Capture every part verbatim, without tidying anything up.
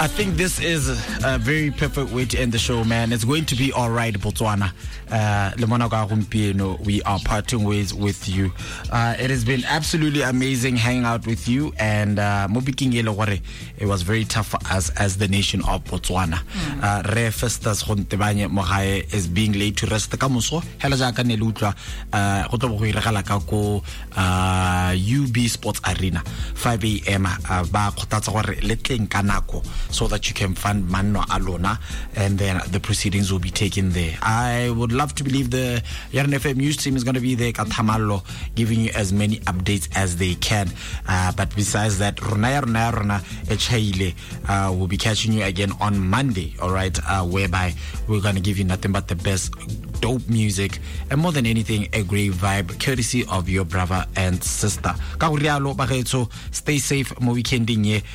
I think this is a very perfect way to end the show, man. It's going to be all right, Botswana. Uh, we are parting ways with you. Uh, it has been absolutely amazing hanging out with you, and uh, it was very tough for us as the nation of Botswana. Uh, Re Festus Gontebanye Mogae is being laid to rest. Kamoso hela jaka ne lutla uh go tlo go iragala ka ko uh U B Sports Arena five a m uh, ba khotatsa gore le tleng ka nako so that you can fund manno alona, and then the proceedings will be taken there. I would love to believe the Yarn F M news team is going to be there Katamalo, giving you as many updates as they can. Uh, but besides that, Rona Rona Rona Echaile uh will be catching you again on Monday, all right, uh, whereby we're going to give you nothing but the best dope music, and more than anything, a great vibe, courtesy of your brother and sister. So stay safe mo weekending ye.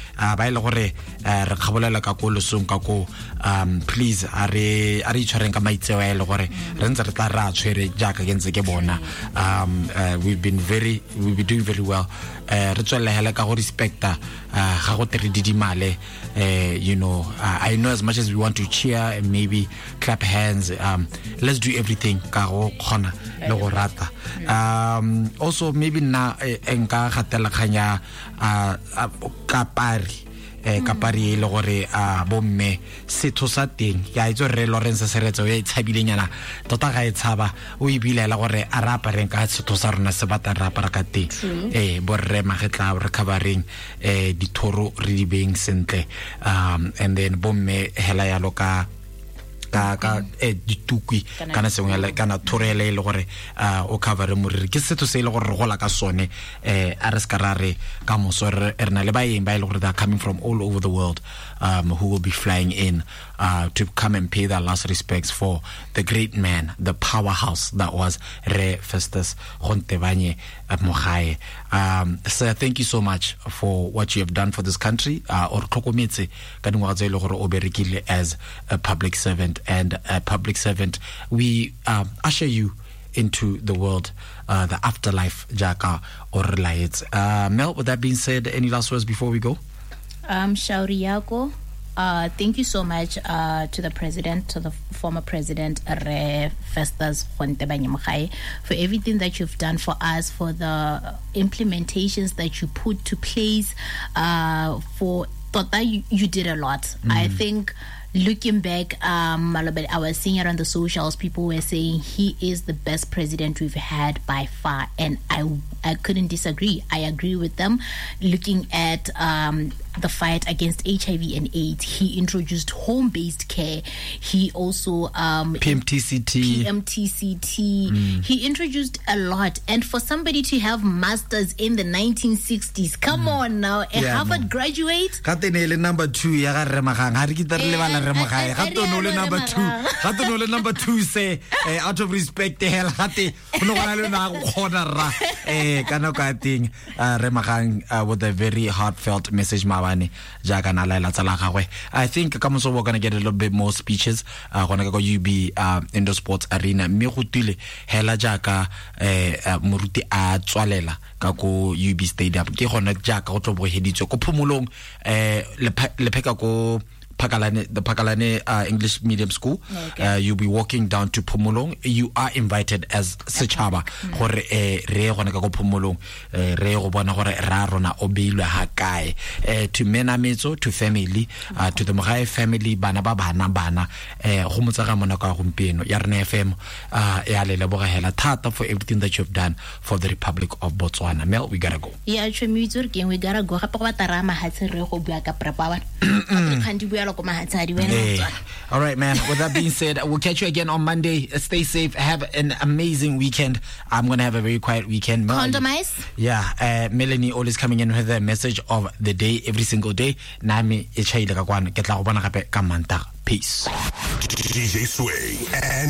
Um, please, are are tshwareng ka maitseo a ile gore re ntse re tla ra tshwere jaaka ke ntse ke bona. Um, uh, we've been very, we've been doing very well. Uh, re tswela hela ka go respecta ga go tere didimale. You know, uh, I know as much as we want to cheer and maybe clap hands, um, let's do everything ka go khona le go rata. Um, also maybe na enka gatela khanya kapari eh kapari le gore a bomme setho sa teng ya itse re Lawrence Seretso ya itshabilenyana tota ga e tshaba o ibilela gore a rapa reng ka setho sa rona se bata rapa ra ka teng eh borre magetla recovering eh dithoro re di beng sentle, um and then bomme hela ya loka ka ka e ditukwi kana se ngela kana thorele le gore uh, o cover moriri ke setho se ile gore re gola ka sone eh a re skarare ka moso re rena le baeng ba ile gore they are coming from all over the world, um who will be flying in uh to come and pay their last respects for the great man, the powerhouse that was Re Festus Gontebanye Mogae. Um so thank you so much for what you have done for this country, uh or tlhokometse ka dingwa tse ile gore o berekile as a public servant and a public servant. We um, usher you into the world, uh, the afterlife, Jaka or Lights. Uh, Mel, with that being said, any last words before we go? Um, Shauri Yako, uh, thank you so much uh, to the president, to the former president, Re Festus Gontebanye Mogae, for everything that you've done for us, for the implementations that you put to place. Uh, for Tota, you, you did a lot. Mm. I think. Looking back, um, I was seeing it on the socials, people were saying he is the best president we've had by far, and I I couldn't disagree. I agree with them. Looking at um, the fight against H I V and AIDS, he introduced home-based care. He also um, P M T C T. P M T C T. Mm. He introduced a lot, and for somebody to have masters in the nineteen sixties, come mm. on now, a yeah, Harvard no. graduate. Number two, Remagae gato no le number two gato no le number two say eh, out of respect hell gate no gona le na go khona ra eh kana ka ting Remagang with a very heartfelt message mabane jaaka na laela tsala gagwe. I think ka moso we're going to get a little bit more speeches uh, gona ka U B uh, Indoor Sports Arena me go tile hela jaaka eh moruti a tswalela ka ko U B Stadium ke gona jaaka go tlo boheditswe ko phomolong eh le pheka ko Pakalane, the Pakalane uh, English Medium School. Okay. Uh, you'll be walking down to Pumulong. You are invited as Sechaba. Hore re gona ka go Pumulong. Re go bona gore ra rona obeilwe ha kae. To Menametso, to family, uh, to the Mogae family, bana ba bana bana. Go motsaga mona ka gompieno. Yarn F M uh ya le leboga hela thata for everything that you've done for the Republic of Botswana. Mel, we gotta go. Yeah, chomitsur ke we gotta go. Gape go batara ma hatse re go bua ka prepawa. Hey. All right, man. With that being said, we'll catch you again on Monday. Stay safe. Have an amazing weekend. I'm going to have a very quiet weekend. Condomize? Yeah. Uh, Melanie always coming in with a message of the day every single day. Nami, peace. D J Sway and